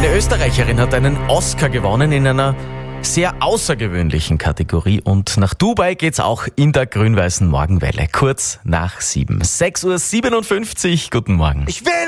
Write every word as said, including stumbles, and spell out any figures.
Eine Österreicherin hat einen Oscar gewonnen in einer sehr außergewöhnlichen Kategorie und nach Dubai geht's auch in der grün-weißen Morgenwelle. Kurz nach sieben. sechs Uhr siebenundfünfzig. Guten Morgen. Ich will